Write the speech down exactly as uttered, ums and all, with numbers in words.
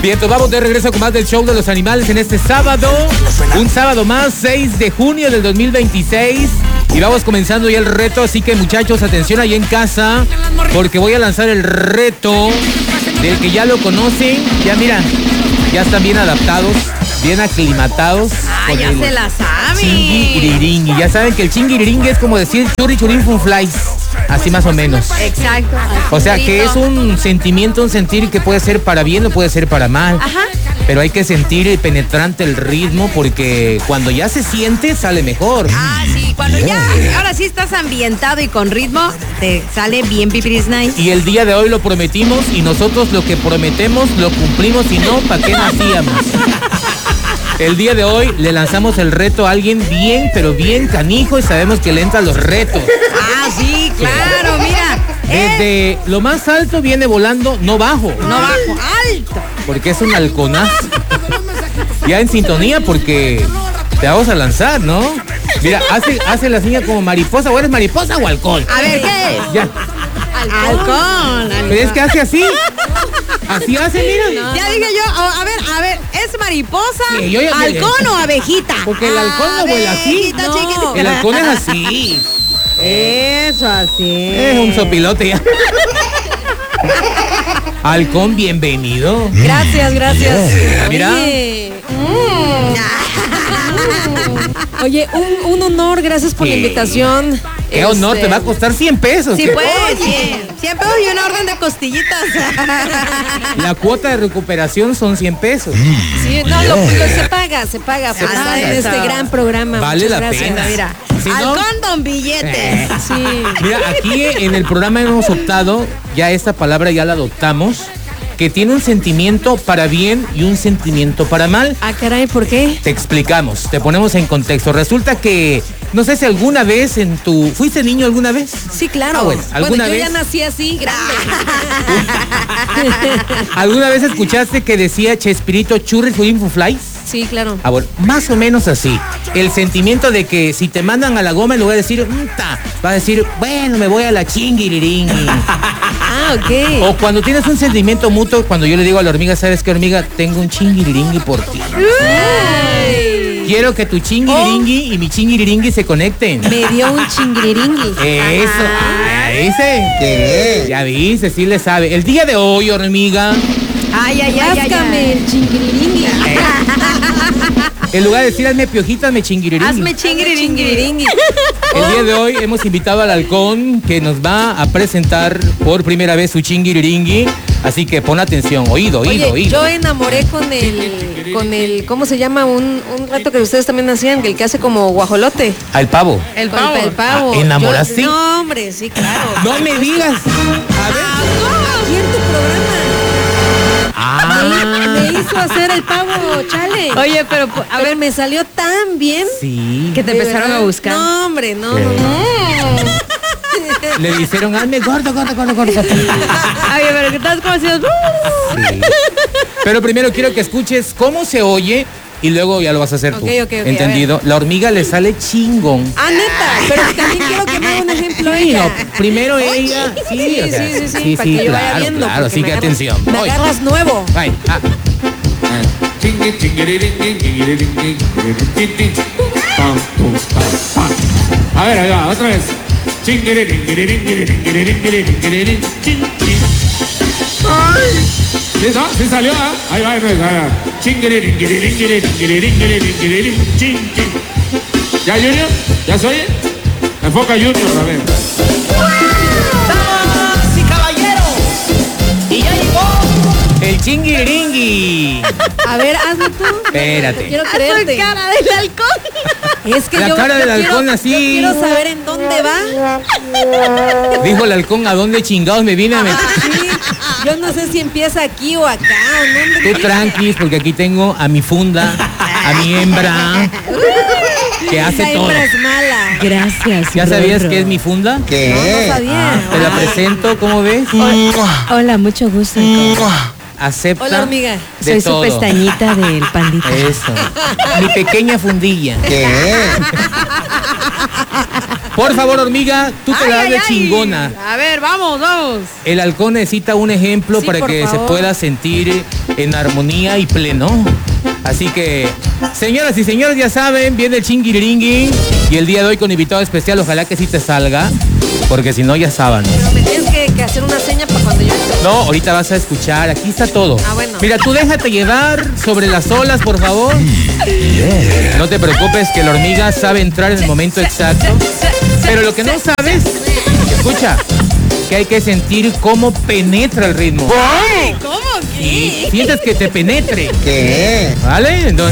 Bien, pues vamos de regreso con más del show de los animales en este sábado. Un sábado más, seis de junio del dos mil veintiséis. Y vamos comenzando ya el reto, así que muchachos, atención ahí en casa, porque voy a lanzar el reto del que ya lo conocen. Ya mira, ya están bien adaptados, bien aclimatados. Ah, ya se la saben. Chingiriringui. Ya saben que el chingiriringui es como decir churri churín fun flies. Así más o menos. Exacto. O sea, que es un sentimiento, un sentir que puede ser para bien o puede ser para mal. Ajá. Pero hay que sentir penetrante el ritmo porque cuando ya se siente, sale mejor. Ah, sí, cuando ya, ahora sí estás ambientado y con ritmo, te sale bien pipiris nice. Y el día de hoy lo prometimos y nosotros lo que prometemos lo cumplimos y no, ¿para qué nacíamos? El día de hoy le lanzamos el reto a alguien bien, pero bien canijo y sabemos que le entran los retos. Ah, sí, claro, mira. Desde eh, lo más alto viene volando, no bajo. No bajo, alto. Porque es un halconazo. Ya en sintonía porque te vamos a lanzar, ¿no? Mira, hace, hace la seña como mariposa. ¿O eres mariposa o halcón? A ver, ¿qué es? Ya. Halcón. Pero es que hace así. Así hace, mira. No. Ya dije yo, a ver, a ver, ¿es mariposa, Sí, yo ya- halcón o abejita? Porque el halcón no vuela así. Abejita No. chiquitita. El halcón es así. Eso, así. Es un sopilote ya. Halcón, bienvenido. Gracias, gracias. Mira. Oye, mm. Oye, un, un honor, gracias por ¿Qué? la invitación. Qué honor, Este, te va a costar cien pesos. Sí, ¿Qué? pues, cien. cien pesos y una orden de costillitas. La cuota de recuperación son cien pesos. Sí, no, lo, lo- se paga, se paga por Se estar paga, en este eso. gran programa. Vale Muchas la gracias. pena. Mira, Si no- halcón don billetes. Sí. Mira, aquí en el programa hemos optado, ya esta palabra ya la adoptamos, que tiene un sentimiento para bien y un sentimiento para mal. Ah, caray, ¿por qué? Te explicamos, te ponemos en contexto. Resulta que, no sé si alguna vez en tu... ¿Fuiste niño alguna vez? Sí, claro. Ah, bueno, ¿alguna yo vez? ya nací así, grande. ¿Alguna vez escuchaste que decía Chespirito churri churín fun flies? Sí, claro. Ah, bueno, más o menos así. El sentimiento de que si te mandan a la goma, en lugar de decir, "Mta", va a decir, bueno, me voy a la chingiriringui. Ah, ok. O cuando tienes un sentimiento mutuo, cuando yo le digo a la hormiga, ¿sabes qué, hormiga? Tengo un chingiriringui por ti. Ay, Quiero que tu chingiriringui y mi chingiriringui se conecten. me dio un chingiriringui. Eso, ah, dice. ¿Qué? Ya viste, sí le sabe. El día de hoy, hormiga, Ay, ay, ay, ay, Ráscame ay. el chingiriringui. en lugar de decir hazme piojito, hazme chingiriringui. Hazme chingiriringui. El día de hoy hemos invitado al halcón que nos va a presentar por primera vez su chingiriringui. Así que pon atención, oído, oído, Oye, oído. yo enamoré con el, con el, ¿cómo se llama? Un, un reto que ustedes también hacían, el que hace como guajolote. Al pavo. El Con pavo. El pavo. Ah, ¿enamoraste? Yo- no, hombre, sí, claro. No me digas. A ver. Aquí en tu programa. Ah. Me hizo hacer el pavo, chale. Oye, pero, A ver, me salió tan bien. Sí. que te de empezaron verdad. a buscar. No, hombre, no, ¿Qué? no, no. Le dijeron, hazme gordo, gordo, gordo, gordo. Ay, pero ¿qué tal? ¿Cómo hacías? Sí. Pero primero quiero que escuches cómo se oye y luego ya lo vas a hacer tú. Ok, ok, ok, ¿Entendido? La hormiga le sale chingón. Ah, neta, pero también quiero que me haga un ejemplo Sí, ella. no, primero ella. Sí, Sí, o sea, sí, sí, sí, para que yo vaya claro, viendo, claro, porque sí me que agarras- atención. Me Voy. agarras nuevo. Ay, ah. Chingui, chingiriringui, chingiriringui, chingiriringui, pam, pum, pam, pam. A ver, ahí va, otra vez. Chingiriringui, chingiriringui, chin, chin. ¡Ay! ¿Sí, no? ¿Sí salió? ¿Ah? Ahí va, ahí va, ahí va. Chingiriringui, chingiriringui, chin, chin. ¿Ya, Junior? ¿Ya se oye? Enfoca, Junior, a ver. ¡Damas y caballeros! ¡Y ya llegó! El chingiriringui. A ver, hazlo tú. Espérate. Quiero Haz tu creerte. cara del halcón. Es que La yo, cara yo del quiero, halcón así. yo quiero saber en dónde va. Dijo el halcón, ¿a dónde chingados me vine a meter? Sí, yo no sé si empieza aquí o acá o dónde. Tú tranquis, porque aquí tengo a mi funda, a mi hembra, que hace Esa todo. hembra es mala. Gracias. ¿Ya sabías Rorro. qué es mi funda? No, no sabía. Te la presento, ¿cómo ves? Hola, mucho gusto. Acepta Hola, hormiga. de Soy su todo. pestañita del pandita. Eso. Mi pequeña fundilla. Por favor, hormiga, tú te Ay, la das ay, de ay. chingona. A ver, vamos, vamos. El halcón necesita un ejemplo Sí, para por que favor. se pueda sentir en armonía y pleno. Así que, señoras y señores, ya saben, viene el chinguiriringui. Y el día de hoy con invitado especial, ojalá que sí te salga. Porque si no, ya saben. Pero me tienes que, que hacer una seña para cuando yo entre. No, ahorita vas a escuchar, aquí está todo. Ah, bueno. Mira, tú déjate llevar sobre las olas, por favor. No te preocupes que la hormiga sabe entrar en el momento exacto. Pero lo que no sabes, escucha, que hay que sentir cómo penetra el ritmo. ¿Cómo Y que? sientes que te penetre. ¿Qué? ¿Vale? Entonces